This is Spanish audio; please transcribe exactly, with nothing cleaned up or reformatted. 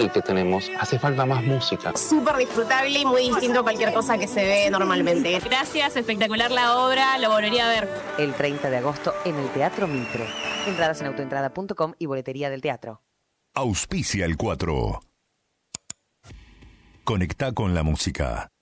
hoy que tenemos. Hace falta más música. Súper disfrutable y muy distinto a cualquier cosa que se ve normalmente. Gracias, espectacular la obra, lo volvería a ver. El treinta de agosto en el Teatro Mitre. Entradas en autoentrada punto com y boletería del teatro. Auspicia el cuatro. Conecta con la música.